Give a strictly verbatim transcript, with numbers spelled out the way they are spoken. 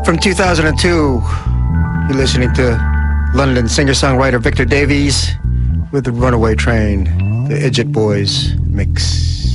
From two thousand two, you're listening to London singer-songwriter Victor Davies with the Runaway Train, the Idjit Boys mix.